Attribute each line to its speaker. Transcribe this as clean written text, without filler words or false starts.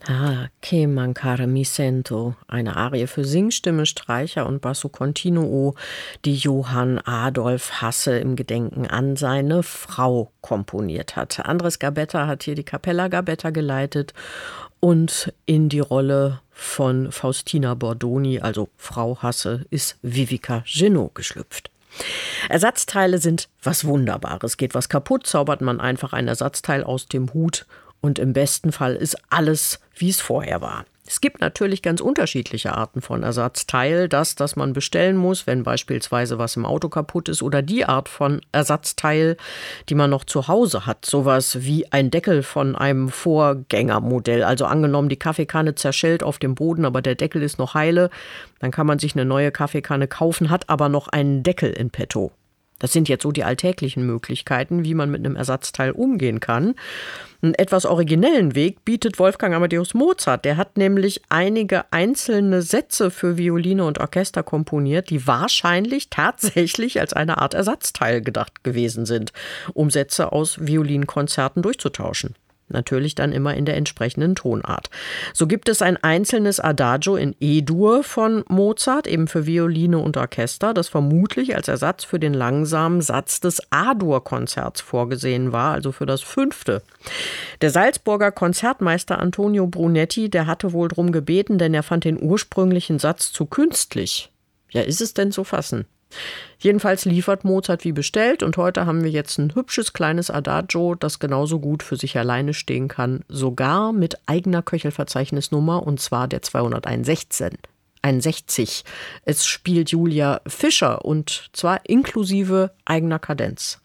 Speaker 1: Che mancare mi sento, eine Arie für Singstimme, Streicher und Basso Continuo, die Johann Adolf Hasse im Gedenken an seine Frau komponiert hat. Andres Gabetta hat hier die Capella Gabetta geleitet und in die Rolle von Faustina Bordoni, also Frau Hasse, ist Vivica Genot geschlüpft. Ersatzteile sind was Wunderbares. Geht was kaputt, zaubert man einfach ein Ersatzteil aus dem Hut und im besten Fall ist alles, wie es vorher war. Es gibt natürlich ganz unterschiedliche Arten von Ersatzteil. Das man bestellen muss, wenn beispielsweise was im Auto kaputt ist, oder die Art von Ersatzteil, die man noch zu Hause hat. Sowas wie ein Deckel von einem Vorgängermodell. Also angenommen, die Kaffeekanne zerschellt auf dem Boden, aber der Deckel ist noch heile. Dann kann man sich eine neue Kaffeekanne kaufen, hat aber noch einen Deckel in petto. Das sind jetzt so die alltäglichen Möglichkeiten, wie man mit einem Ersatzteil umgehen kann. Einen etwas originellen Weg bietet Wolfgang Amadeus Mozart. Der hat nämlich einige einzelne Sätze für Violine und Orchester komponiert, die wahrscheinlich tatsächlich als eine Art Ersatzteil gedacht gewesen sind, um Sätze aus Violinkonzerten durchzutauschen. Natürlich dann immer in der entsprechenden Tonart. So gibt es ein einzelnes Adagio in E-Dur von Mozart, eben für Violine und Orchester, das vermutlich als Ersatz für den langsamen Satz des A-Dur-Konzerts vorgesehen war, also für das 5. Der Salzburger Konzertmeister Antonio Brunetti, der hatte wohl drum gebeten, denn er fand den ursprünglichen Satz zu künstlich. Ja, ist es denn zu fassen? Jedenfalls liefert Mozart wie bestellt und heute haben wir jetzt ein hübsches kleines Adagio, das genauso gut für sich alleine stehen kann, sogar mit eigener Köchelverzeichnisnummer, und zwar der 261. Es spielt Julia Fischer und zwar inklusive eigener Kadenz.